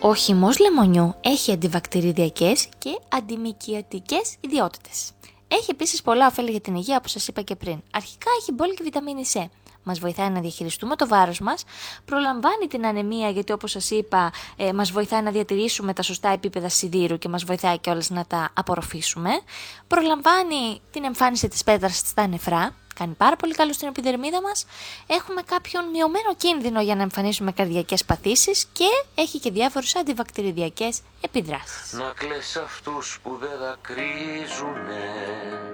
Ο χυμός λεμονιού έχει αντιβακτηριδιακές και αντιμικιατικές ιδιότητες. Έχει επίσης πολλά ωφέλη για την υγεία, όπως σας είπα και πριν. Αρχικά έχει μπόλικη και βιταμίνη C. Μας βοηθάει να διαχειριστούμε το βάρος μας, προλαμβάνει την ανεμία γιατί όπως σας είπα μας βοηθάει να διατηρήσουμε τα σωστά επίπεδα σιδήρου και μας βοηθάει κιόλας να τα απορροφήσουμε. Προλαμβάνει την εμφάνιση της πέτρας στα νεφρά, κάνει πάρα πολύ καλό στην επιδερμίδα μας. Έχουμε κάποιον μειωμένο κίνδυνο για να εμφανίσουμε καρδιακές παθήσεις και έχει και διάφορες αντιβακτηριδιακές επιδράσεις. Να κλαις αυτούς που δεν δακρύζουνε.